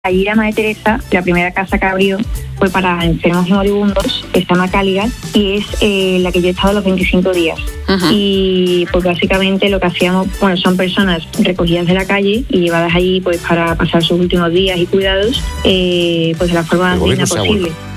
Allí la Madre Teresa, la primera casa que abrió fue para enfermos y moribundos, que se llama Caligas, y es la que yo he estado los 25 días. Uh-huh. Y pues básicamente lo que hacíamos, bueno, son personas recogidas de la calle y llevadas allí pues para pasar sus últimos días y cuidados pues de la forma más digna posible.